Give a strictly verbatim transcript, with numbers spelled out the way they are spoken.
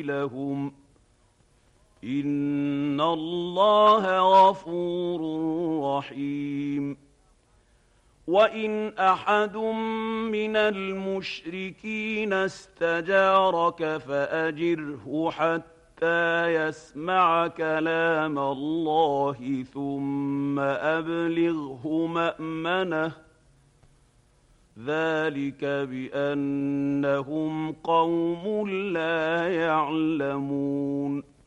لهم إن الله غفور رحيم وإن أحد من المشركين استجارك فأجره حتى يسمع كلام الله ثم أبلغه مأمنه ذلك بأنهم قوم لا يعلمون